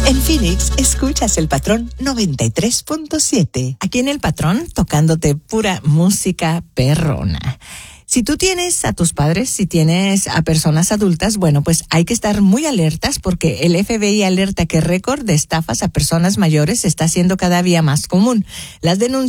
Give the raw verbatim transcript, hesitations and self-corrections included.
En Phoenix, escuchas El Patrón noventa y tres punto siete. Aquí en El Patrón, tocándote pura música perrona. Si tú tienes a tus padres, si tienes a personas adultas, bueno, pues hay que estar muy alertas porque el F B I alerta que récord de estafas a personas mayores está siendo cada día más común. Las denuncias